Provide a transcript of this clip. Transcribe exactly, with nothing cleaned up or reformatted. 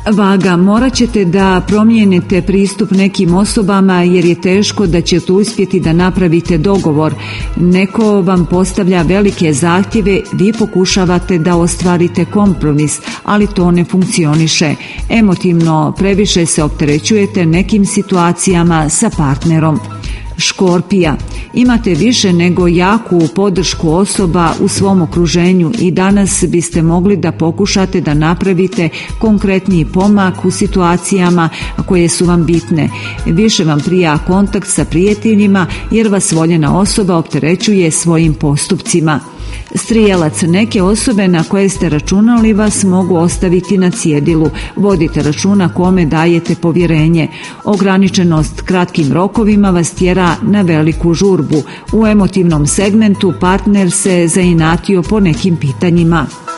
Vaga, morat ćete da promijenite pristup nekim osobama jer je teško da ćete uspjeti da napravite dogovor. Neko vam postavlja velike zahtjeve, vi pokušavate da ostvarite kompromis, ali to ne funkcioniše. Emotivno previše se opterećujete nekim situacijama sa partnerom. Škorpija, imate više nego jaku podršku osoba u svom okruženju i danas biste mogli da pokušate da napravite konkretniji pomak u situacijama koje su vam bitne. Više vam prija kontakt sa prijateljima jer vas voljena osoba opterećuje svojim postupcima. Strijelac, neke osobe na koje ste računali vas mogu ostaviti na cjedilu. Vodite računa kome dajete povjerenje. Ograničenost kratkim rokovima vas tjera na veliku žurbu. U emotivnom segmentu partner se zainatio po nekim pitanjima.